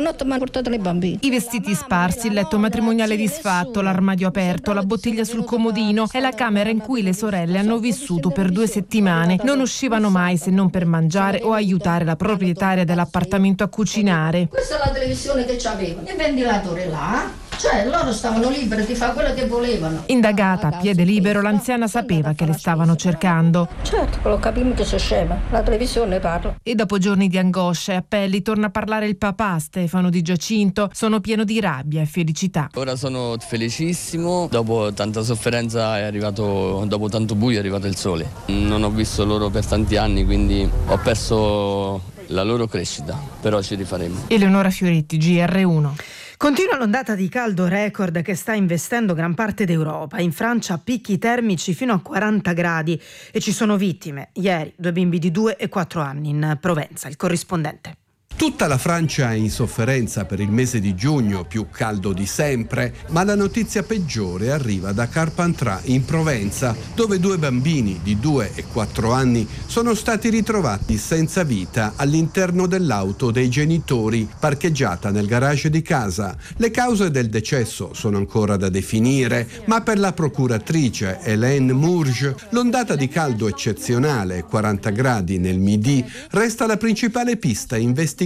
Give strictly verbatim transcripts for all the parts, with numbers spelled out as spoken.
notte mi hanno portato le bambine. I vestiti sparsi, il letto matrimoniale disfatto, l'armadio aperto, la bottiglia sul comodino. È la camera in cui le sorelle hanno vissuto per due settimane. Non uscivano mai se non per mangiare o aiutare la proprietaria dell'appartamento a cucinare. Questa è la televisione che c'avevano, il ventilatore là. Cioè loro stavano liberi di fare quello che volevano. Indagata a piede libero, l'anziana sapeva che le stavano cercando. Certo, lo capiamo che sono scema, la televisione parla. E dopo giorni di angoscia e appelli torna a parlare il papà Stefano Di Giacinto. Sono pieno di rabbia e felicità. Ora sono felicissimo, dopo tanta sofferenza è arrivato, dopo tanto buio è arrivato il sole. Non ho visto loro per tanti anni, quindi ho perso la loro crescita, però ci rifaremo. Eleonora Fioretti, G R uno. Continua l'ondata di caldo record che sta investendo gran parte d'Europa. In Francia picchi termici fino a quaranta gradi e ci sono vittime. Ieri due bimbi di due e quattro anni in Provenza. Il corrispondente. Tutta la Francia è in sofferenza per il mese di giugno, più caldo di sempre, ma la notizia peggiore arriva da Carpentras in Provenza, dove due bambini di due e quattro anni sono stati ritrovati senza vita all'interno dell'auto dei genitori parcheggiata nel garage di casa. Le cause del decesso sono ancora da definire, ma per la procuratrice Hélène Mourge l'ondata di caldo eccezionale, quaranta gradi nel Midi, resta la principale pista investigativa.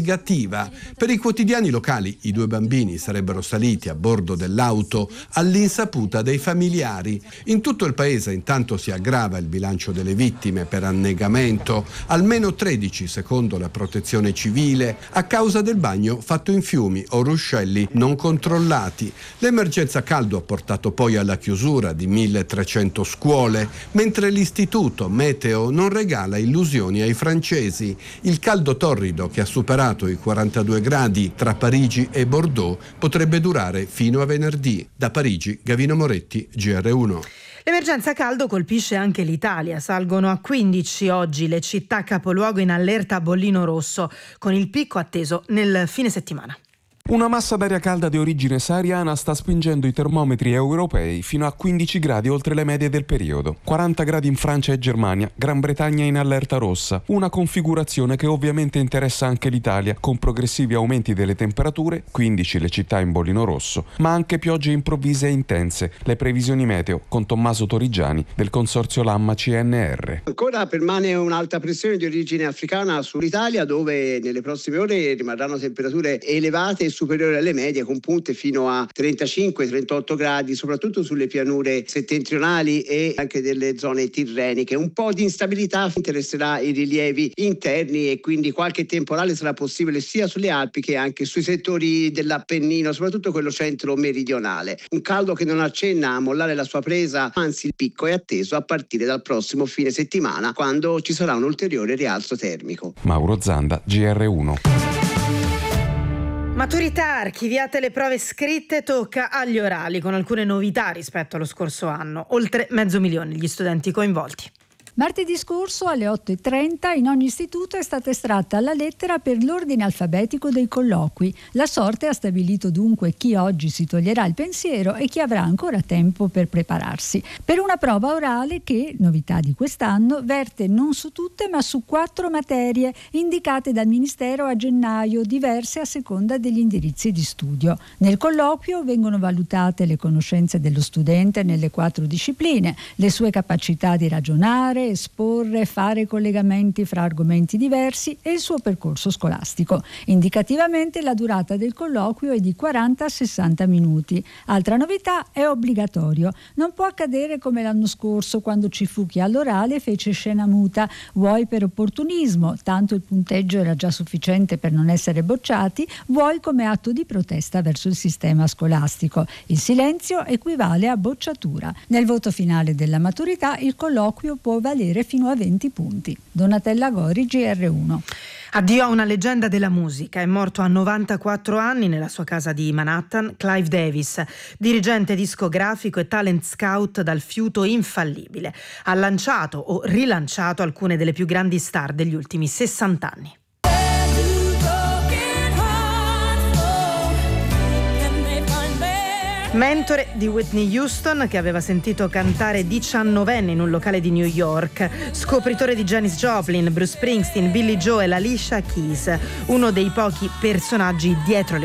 Per i quotidiani locali i due bambini sarebbero saliti a bordo dell'auto all'insaputa dei familiari. In tutto il paese intanto si aggrava il bilancio delle vittime per annegamento, almeno tredici secondo la protezione civile, a causa del bagno fatto in fiumi o ruscelli non controllati. L'emergenza caldo ha portato poi alla chiusura di milletrecento scuole, mentre l'istituto Meteo non regala illusioni ai francesi. Il caldo torrido che ha superato i quarantadue gradi tra Parigi e Bordeaux potrebbe durare fino a venerdì. Da Parigi, Gavino Moretti, G R uno. L'emergenza caldo colpisce anche l'Italia. Salgono a quindici oggi le città capoluogo in allerta a bollino rosso, con il picco atteso nel fine settimana. Una massa d'aria calda di origine sahariana sta spingendo i termometri europei fino a quindici gradi oltre le medie del periodo. quaranta gradi in Francia e Germania, Gran Bretagna in allerta rossa. Una configurazione che ovviamente interessa anche l'Italia, con progressivi aumenti delle temperature, quindici le città in bollino rosso, ma anche piogge improvvise e intense. Le previsioni meteo con Tommaso Torigiani del consorzio Lamma C N R. Ancora permane un'alta pressione di origine africana sull'Italia, dove nelle prossime ore rimarranno temperature elevate superiore alle medie, con punte fino a trentacinque trentotto gradi, soprattutto sulle pianure settentrionali e anche delle zone tirreniche. Un po' di instabilità interesserà i rilievi interni e quindi qualche temporale sarà possibile sia sulle Alpi che anche sui settori dell'Appennino, soprattutto quello centro-meridionale. Un caldo che non accenna a mollare la sua presa, anzi il picco è atteso a partire dal prossimo fine settimana, quando ci sarà un ulteriore rialzo termico. Mauro Zanda, G R uno. Maturità, archiviate le prove scritte, tocca agli orali, con alcune novità rispetto allo scorso anno. Oltre mezzo milione gli studenti coinvolti. Martedì scorso alle otto e trenta in ogni istituto è stata estratta la lettera per l'ordine alfabetico dei colloqui. La sorte ha stabilito dunque chi oggi si toglierà il pensiero e chi avrà ancora tempo per prepararsi. Per una prova orale che, novità di quest'anno, verte non su tutte ma su quattro materie indicate dal Ministero a gennaio, diverse a seconda degli indirizzi di studio. Nel colloquio vengono valutate le conoscenze dello studente nelle quattro discipline, le sue capacità di ragionare, esporre, fare collegamenti fra argomenti diversi e il suo percorso scolastico. Indicativamente la durata del colloquio è di quaranta a sessanta minuti. Altra novità, è obbligatorio. Non può accadere come l'anno scorso, quando ci fu chi all'orale fece scena muta, vuoi per opportunismo, tanto il punteggio era già sufficiente per non essere bocciati, vuoi come atto di protesta verso il sistema scolastico. Il silenzio equivale a bocciatura. Nel voto finale della maturità il colloquio può valere fino a venti punti. Donatella Gori, G R uno. Addio a una leggenda della musica. È morto a novantaquattro anni nella sua casa di Manhattan Clive Davis, dirigente discografico e talent scout dal fiuto infallibile. Ha lanciato o rilanciato alcune delle più grandi star degli ultimi sessanta anni. Mentore di Whitney Houston, che aveva sentito cantare diciannovenne in un locale di New York, scopritore di Janis Joplin, Bruce Springsteen, Billy Joel, Alicia Keys, uno dei pochi personaggi dietro le